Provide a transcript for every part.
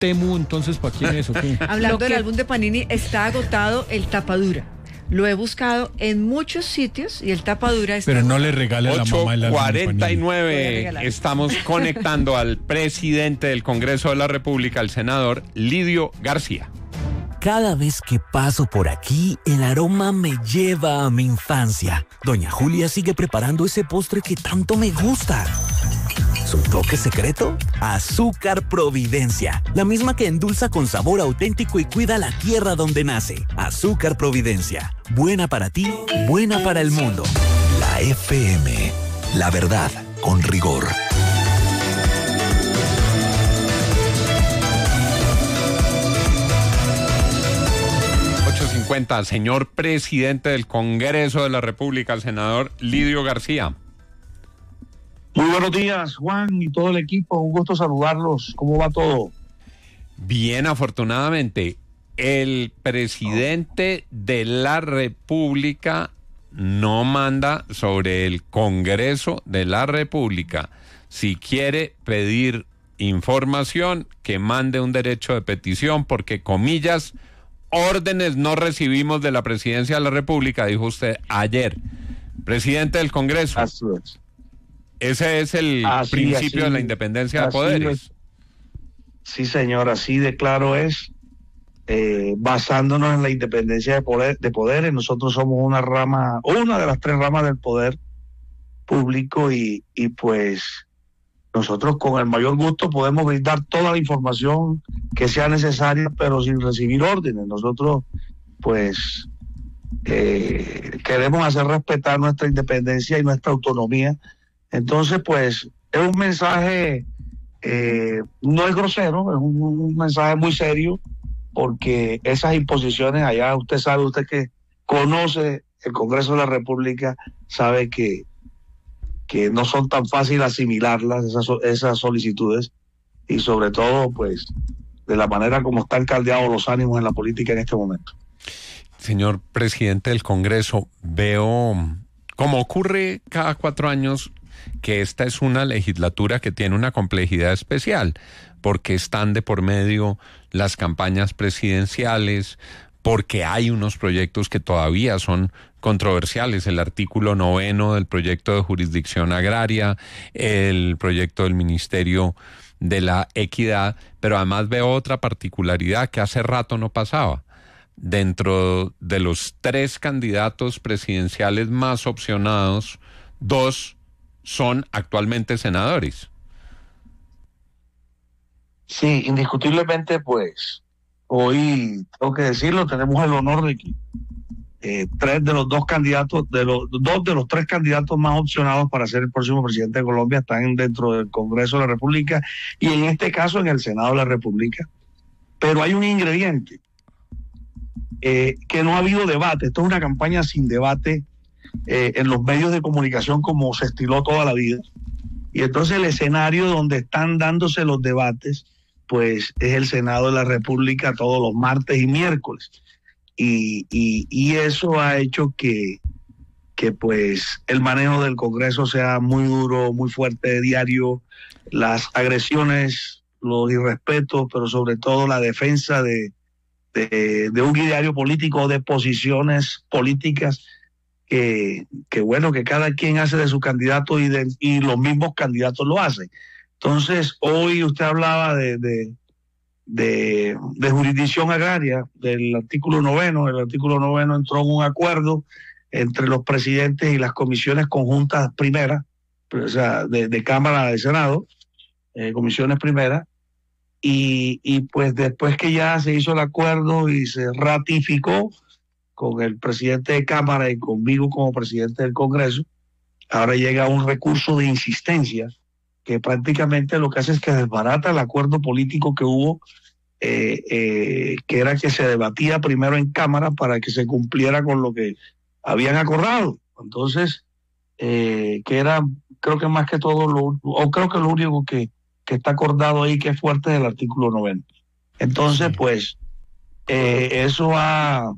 Temu, entonces, ¿para quién es o qué? Hablando del álbum de Panini, está agotado el tapadura. Lo he buscado en muchos sitios y el tapadura está... Pero no le regale a la mamá el álbum de Panini. 8:49, estamos conectando al presidente del Congreso de la República, el senador Lidio García. Cada vez que paso por aquí, el aroma me lleva a mi infancia. Doña Julia sigue preparando ese postre que tanto me gusta. ¿Su toque secreto? Azúcar Providencia, la misma que endulza con sabor auténtico y cuida la tierra donde nace. Azúcar Providencia, buena para ti, buena para el mundo. La FM, la verdad con rigor. Señor presidente del Congreso de la República, el senador Lidio García. Muy buenos días, Juan, y todo el equipo. Un gusto saludarlos. ¿Cómo va todo? Bien, afortunadamente. El presidente de la República no manda sobre el Congreso de la República. Si quiere pedir información, que mande un derecho de petición, porque, comillas, órdenes no recibimos de la presidencia de la República, dijo usted ayer. Presidente del Congreso. Así es. Ese es el principio de la independencia de poderes. Sí, señor, así de claro es. Basándonos en la independencia de poderes, nosotros somos una de las 3 ramas del poder público y pues nosotros con el mayor gusto podemos brindar toda la información que sea necesaria, pero sin recibir órdenes. Nosotros, pues, queremos hacer respetar nuestra independencia y nuestra autonomía. Entonces, pues, es un mensaje, no es grosero, es un mensaje muy serio, porque esas imposiciones allá, usted que conoce el Congreso de la República, sabe que no son tan fáciles asimilarlas, esas solicitudes, y sobre todo, pues, de la manera como están caldeados los ánimos en la política en este momento. Señor presidente del Congreso, veo, como ocurre cada 4 años, que esta es una legislatura que tiene una complejidad especial, porque están de por medio las campañas presidenciales, porque hay unos proyectos que todavía son controversiales, el artículo 9 del proyecto de jurisdicción agraria, el proyecto del Ministerio de la Equidad, pero además veo otra particularidad que hace rato no pasaba. Dentro de los 3 candidatos presidenciales más opcionados, 2 son actualmente senadores. Sí, indiscutiblemente, pues, hoy, tengo que decirlo, tenemos el honor de que 3 de los 2 candidatos, de los 3 candidatos más opcionados para ser el próximo presidente de Colombia están dentro del Congreso de la República y en este caso en el Senado de la República. Pero hay un ingrediente, que no ha habido debate. Esto es una campaña sin debate en los medios de comunicación como se estiló toda la vida. Y entonces el escenario donde están dándose los debates, pues es el Senado de la República todos los martes y miércoles. Y eso ha hecho que pues el manejo del Congreso sea muy duro, muy fuerte, diario, las agresiones, los irrespetos, pero sobre todo la defensa de un ideario político, de posiciones políticas que bueno, que cada quien hace de su candidato y los mismos candidatos lo hacen. Entonces, hoy usted hablaba de jurisdicción agraria, del artículo 9. El artículo 9 entró en un acuerdo entre los presidentes y las comisiones conjuntas primeras, o sea, de Cámara, de Senado, comisiones primeras, y pues después que ya se hizo el acuerdo y se ratificó con el presidente de Cámara y conmigo como presidente del Congreso, ahora llega un recurso de insistencia que prácticamente lo que hace es que desbarata el acuerdo político que hubo, que era que se debatía primero en Cámara para que se cumpliera con lo que habían acordado. Entonces, que era, creo que más que todo, creo que lo único que está acordado ahí que es fuerte del artículo 9. Entonces, pues, eso ha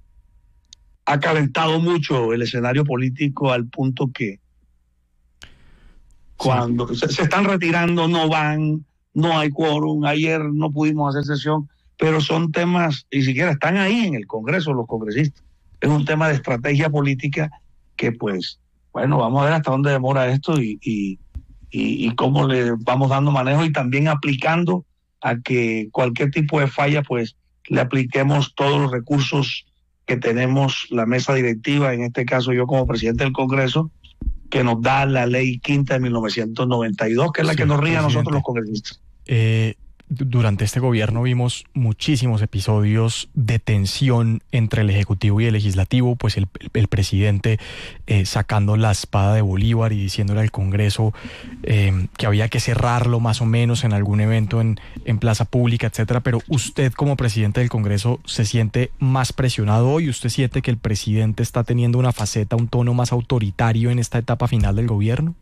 calentado mucho el escenario político al punto que cuando se están retirando, no van, no hay quórum, ayer no pudimos hacer sesión, pero son temas, ni siquiera están ahí en el Congreso los congresistas. Es un tema de estrategia política que pues, bueno, vamos a ver hasta dónde demora esto y cómo le vamos dando manejo y también aplicando a que cualquier tipo de falla, pues le apliquemos todos los recursos que tenemos la mesa directiva, en este caso yo como presidente del Congreso, que nos da la ley quinta de 1992, que es la que nos rige a nosotros los congresistas. Durante este gobierno vimos muchísimos episodios de tensión entre el Ejecutivo y el Legislativo, pues el presidente sacando la espada de Bolívar y diciéndole al Congreso que había que cerrarlo más o menos en algún evento en plaza pública, etcétera. Pero usted como presidente del Congreso se siente más presionado hoy. ¿Usted siente que el presidente está teniendo una faceta, un tono más autoritario en esta etapa final del gobierno?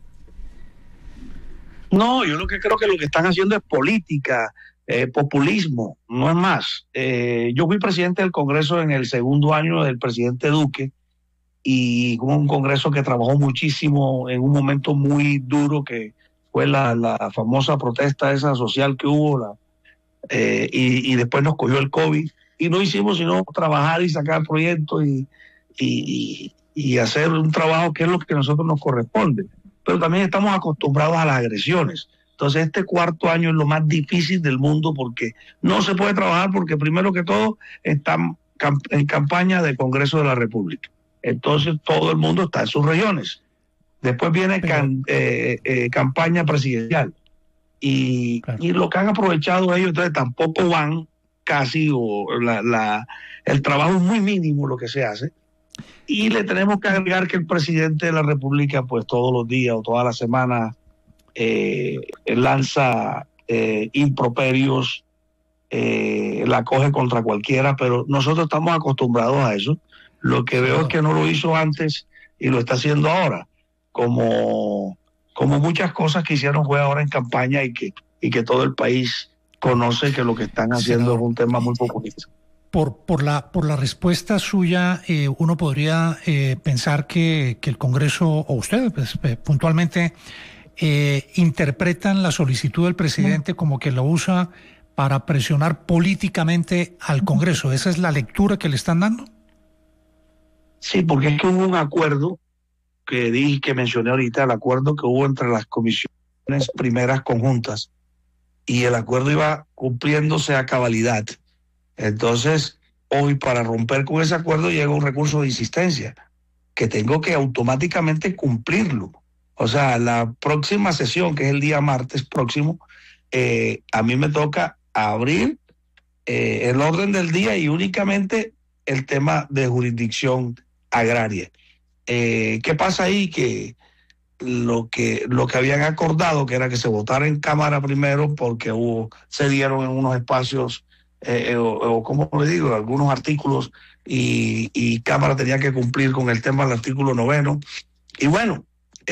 No, yo creo que lo que están haciendo es política, populismo, no es más. Yo fui presidente del Congreso en el segundo año del presidente Duque y hubo un Congreso que trabajó muchísimo en un momento muy duro que fue la famosa protesta esa social que hubo y después nos cogió el COVID y no hicimos sino trabajar y sacar proyectos y hacer un trabajo que es lo que a nosotros nos corresponde. Pero también estamos acostumbrados a las agresiones. Entonces este cuarto año es lo más difícil del mundo porque no se puede trabajar porque primero que todo están en campaña de Congreso de la República. Entonces todo el mundo está en sus regiones. Después viene campaña presidencial. Y lo que han aprovechado ellos, entonces tampoco van casi, el trabajo es muy mínimo lo que se hace. Y le tenemos que agregar que el presidente de la República, pues todos los días o toda la semana lanza improperios, la coge contra cualquiera, pero nosotros estamos acostumbrados a eso. Lo que veo es que no lo hizo antes y lo está haciendo ahora, como muchas cosas que hicieron fue ahora en campaña y que todo el país conoce que lo que están haciendo es un tema muy populista. Por la respuesta suya, uno podría pensar que el Congreso, o usted pues, puntualmente, interpretan la solicitud del presidente como que lo usa para presionar políticamente al Congreso. ¿Esa es la lectura que le están dando? Sí, porque es que hubo un acuerdo que mencioné ahorita, el acuerdo que hubo entre las comisiones primeras conjuntas, y el acuerdo iba cumpliéndose a cabalidad. Entonces, hoy para romper con ese acuerdo llega un recurso de insistencia que tengo que automáticamente cumplirlo. O sea, la próxima sesión, que es el día martes próximo, a mí me toca abrir el orden del día y únicamente el tema de jurisdicción agraria. ¿Qué pasa ahí? Que lo que habían acordado, que era que se votara en Cámara primero, porque se dieron en unos espacios o como le digo, algunos artículos y Cámara tenía que cumplir con el tema del artículo 9. Y bueno,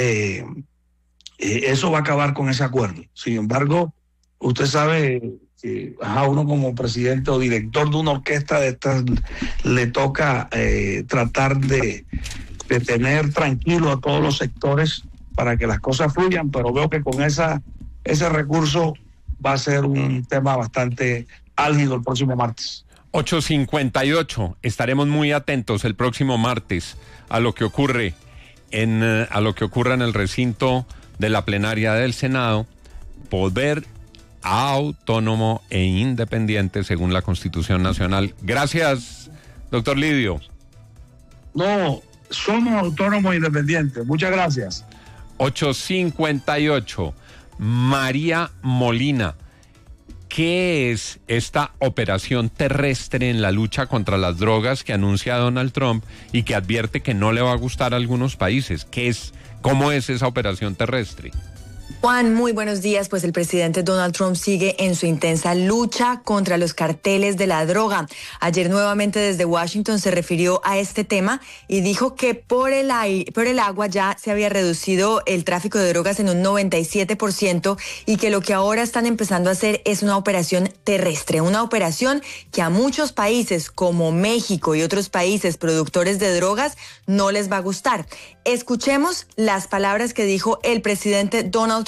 eso va a acabar con ese acuerdo. Sin embargo, usted sabe que a uno como presidente o director de una orquesta de estas le toca tratar de tener tranquilo a todos los sectores para que las cosas fluyan, pero veo que con ese recurso va a ser un tema bastante álgido el próximo martes. 8:58. Estaremos muy atentos el próximo martes a lo que ocurra en el recinto de la plenaria del Senado. Poder autónomo e independiente según la Constitución Nacional. Gracias, doctor Lidio. No, somos autónomos e independientes. Muchas gracias. 8:58. María Molina. ¿Qué es esta operación terrestre en la lucha contra las drogas que anuncia Donald Trump y que advierte que no le va a gustar a algunos países? ¿Cómo es esa operación terrestre? Juan, muy buenos días. Pues el presidente Donald Trump sigue en su intensa lucha contra los carteles de la droga. Ayer nuevamente desde Washington se refirió a este tema y dijo que por el agua ya se había reducido el tráfico de drogas en un 97% y que lo que ahora están empezando a hacer es una operación terrestre, una operación que a muchos países como México y otros países productores de drogas no les va a gustar. Escuchemos las palabras que dijo el presidente Donald Trump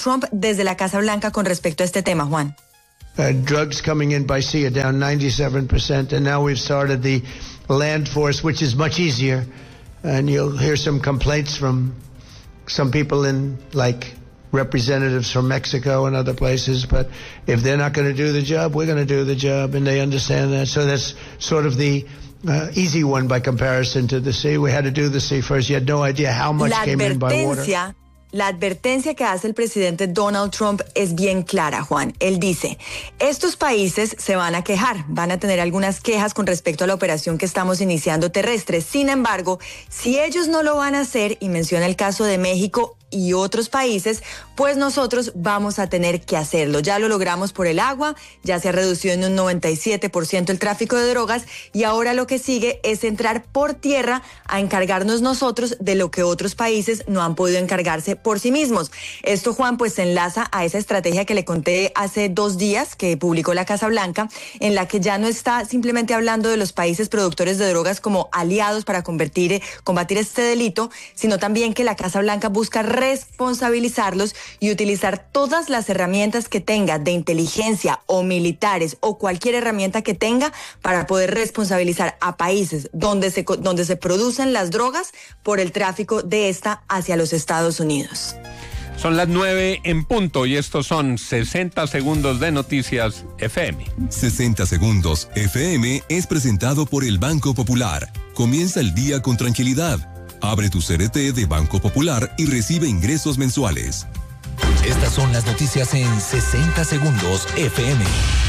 Trump desde la Casa Blanca con respecto a este tema, Juan. Drugs coming in by sea are down 97%, and now we've started the land force, which is much easier. And you'll hear some complaints from some people in, like, representatives from Mexico and other places, but if they're not going to do the job, we're going to do the job, and they understand that. So that's sort of the easy one by comparison to the sea. We had to do the sea first. You had no idea how much came in by water. La advertencia que hace el presidente Donald Trump es bien clara, Juan. Él dice, estos países se van a quejar, van a tener algunas quejas con respecto a la operación que estamos iniciando terrestre. Sin embargo, si ellos no lo van a hacer, y menciona el caso de México y otros países, pues nosotros vamos a tener que hacerlo. Ya lo logramos por el agua, ya se ha reducido en un 97% el tráfico de drogas y ahora lo que sigue es entrar por tierra a encargarnos nosotros de lo que otros países no han podido encargarse por sí mismos. Esto, Juan, pues se enlaza a esa estrategia que le conté hace 2 días que publicó la Casa Blanca, en la que ya no está simplemente hablando de los países productores de drogas como aliados para combatir este delito, sino también que la Casa Blanca busca responsabilizarlos y utilizar todas las herramientas que tenga de inteligencia o militares o cualquier herramienta que tenga para poder responsabilizar a países donde se producen las drogas por el tráfico de esta hacia los Estados Unidos. Son las 9 en punto y estos son 60 segundos de Noticias FM. 60 segundos FM es presentado por el Banco Popular. Comienza el día con tranquilidad. Abre tu CRT de Banco Popular y recibe ingresos mensuales. Estas son las noticias en 60 segundos FM.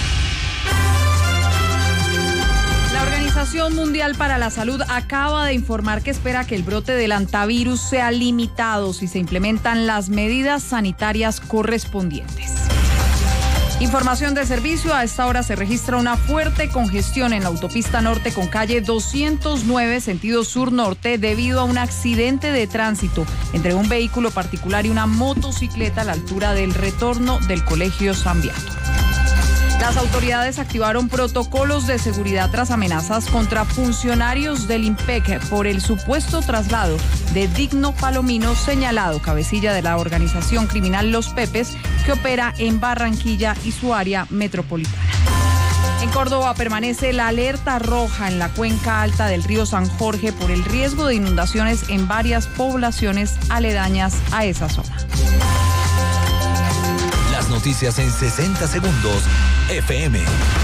La Organización Mundial para la Salud acaba de informar que espera que el brote del hantavirus sea limitado si se implementan las medidas sanitarias correspondientes. Información de servicio, a esta hora se registra una fuerte congestión en la autopista norte con calle 209 sentido sur-norte debido a un accidente de tránsito entre un vehículo particular y una motocicleta a la altura del retorno del Colegio San Beato. Las autoridades activaron protocolos de seguridad tras amenazas contra funcionarios del IMPEC por el supuesto traslado de Digno Palomino, señalado cabecilla de la organización criminal Los Pepes, que opera en Barranquilla y su área metropolitana. En Córdoba permanece la alerta roja en la cuenca alta del río San Jorge por el riesgo de inundaciones en varias poblaciones aledañas a esa zona. Las noticias en 60 segundos FM.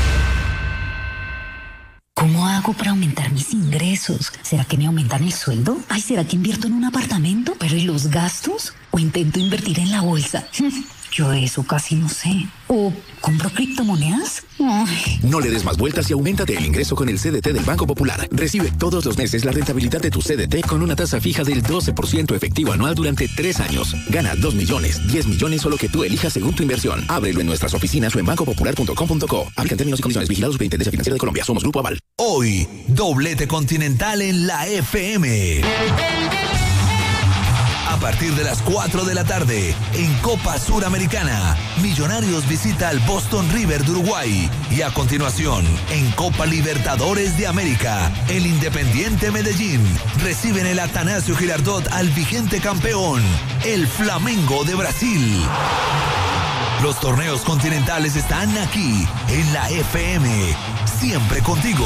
¿Cómo hago para aumentar mis ingresos? ¿Será que me aumentan el sueldo? Ay, ¿será que invierto en un apartamento? ¿Pero y los gastos? ¿O intento invertir en la bolsa? Yo de eso casi no sé. ¿O compro criptomonedas? Ay. No le des más vueltas y auméntate el ingreso con el CDT del Banco Popular. Recibe todos los meses la rentabilidad de tu CDT con una tasa fija del 12% efectivo anual durante 3 años. Gana 2 millones, 10 millones o lo que tú elijas según tu inversión. Ábrelo en nuestras oficinas o en bancopopular.com.co. Aplican términos y condiciones. Vigilados Superintendencia Financiera de Colombia. Somos Grupo Aval. Hoy, doblete continental en la FM. A partir de las 4 de la tarde, en Copa Suramericana, Millonarios visita al Boston River de Uruguay. Y a continuación, en Copa Libertadores de América, el Independiente Medellín recibe en el Atanasio Girardot al vigente campeón, el Flamengo de Brasil. Los torneos continentales están aquí, en la FM, siempre contigo.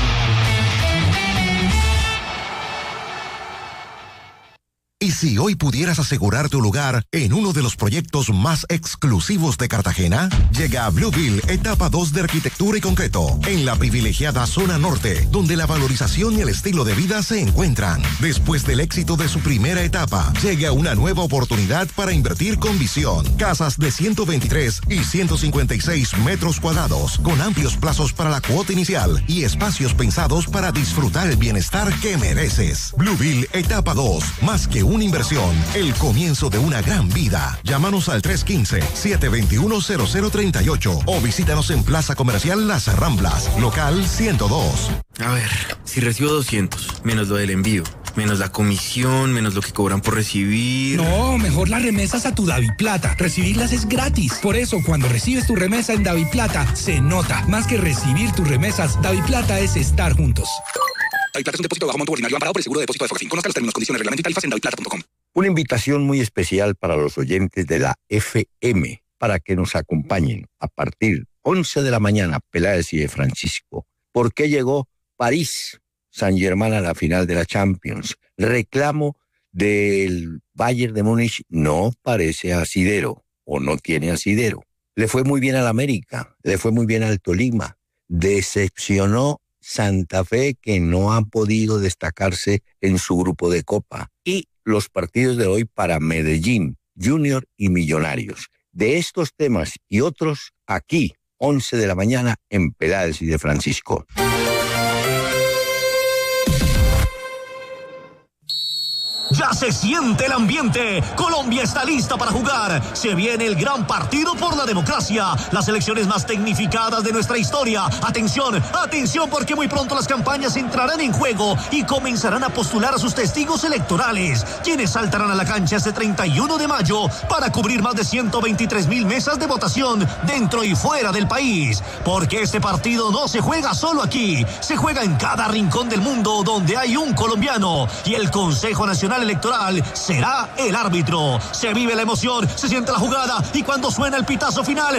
¿Y si hoy pudieras asegurar tu lugar en uno de los proyectos más exclusivos de Cartagena? Llega Blueville, etapa 2 de arquitectura y concreto, en la privilegiada zona norte, donde la valorización y el estilo de vida se encuentran. Después del éxito de su primera etapa, llega una nueva oportunidad para invertir con visión. Casas de 123 y 156 metros cuadrados, con amplios plazos para la cuota inicial y espacios pensados para disfrutar el bienestar que mereces. Blueville, etapa 2, más que una inversión, el comienzo de una gran vida. Llámanos al 315-721-0038 o visítanos en Plaza Comercial Las Ramblas, local 102. A ver, si recibo 200, menos lo del envío, menos la comisión, menos lo que cobran por recibir. No, mejor las remesas a tu DaviPlata. Recibirlas es gratis. Por eso, cuando recibes tu remesa en DaviPlata, se nota. Más que recibir tus remesas, DaviPlata es estar juntos. DaviPlata es un depósito de bajo monto ordinario amparado por el seguro de depósito de Focafin. Conozca los términos, condiciones, reglamento y tarifas en daviplata.com. Una invitación muy especial para los oyentes de la FM, para que nos acompañen a partir 11 de la mañana, Peláez y de Francisco. ¿Por qué llegó París Saint-Germain a la final de la Champions? Reclamo del Bayern de Múnich no parece asidero o no tiene asidero. Le fue muy bien al América, le fue muy bien al Tolima. Decepcionó Santa Fe, que no ha podido destacarse en su grupo de Copa. Y los partidos de hoy para Medellín, Junior y Millonarios. De estos temas y otros, aquí, 11 de la mañana, en Peláez y de Francisco. Ya se siente el ambiente. Colombia está lista para jugar. Se viene el gran partido por la democracia. Las elecciones más tecnificadas de nuestra historia. Atención, atención, porque muy pronto las campañas entrarán en juego y comenzarán a postular a sus testigos electorales, quienes saltarán a la cancha este 31 de mayo para cubrir más de 123,000 mesas de votación dentro y fuera del país. Porque este partido no se juega solo aquí. Se juega en cada rincón del mundo donde hay un colombiano. Y el Consejo Nacional Electoral será el árbitro. Se vive la emoción, se siente la jugada y cuando suena el pitazo final,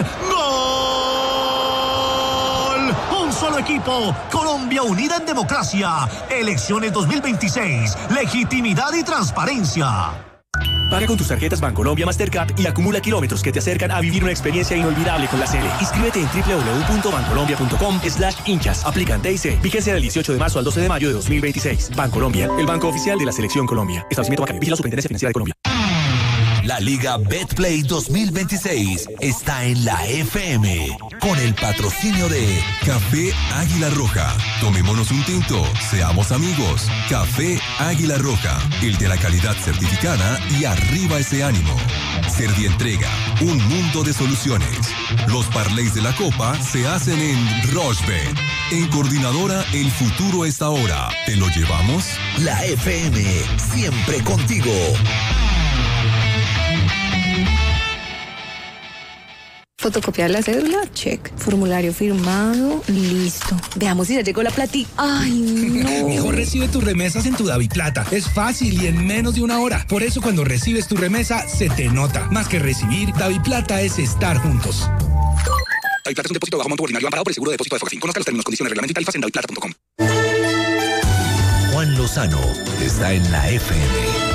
¡gol! Un solo equipo, Colombia unida en democracia. Elecciones 2026, legitimidad y transparencia. Paga con tus tarjetas Bancolombia Mastercard y acumula kilómetros que te acercan a vivir una experiencia inolvidable con la Sele. Inscríbete en www.bancolombia.com/hinchas. Aplican TIC. Vigencia del 18 de marzo al 12 de mayo de 2026. Bancolombia, el banco oficial de la Selección Colombia. Establecimiento bancario. Vigila la Superintendencia Financiera de Colombia. La Liga Betplay 2026 está en la FM con el patrocinio de Café Águila Roja. Tomémonos un tinto, seamos amigos. Café Águila Roja, el de la calidad certificada y arriba ese ánimo. Servientrega, un mundo de soluciones. Los parlays de la Copa se hacen en Rochebet. En Coordinadora, el futuro es ahora. ¿Te lo llevamos? La FM, siempre contigo. Fotocopiar la cédula, check. Formulario firmado, listo. Veamos si ya llegó la platica. ¡Ay, no! Mejor recibe tus remesas en tu DaviPlata. Es fácil y en menos de una hora. Por eso cuando recibes tu remesa, se te nota. Más que recibir, DaviPlata es estar juntos. DaviPlata es un depósito de bajo monto ordinario amparado por el seguro de depósito de Focafin. Conozca los términos, condiciones, reglamento y tarifas en daviplata.com. Juan Lozano está en la FM.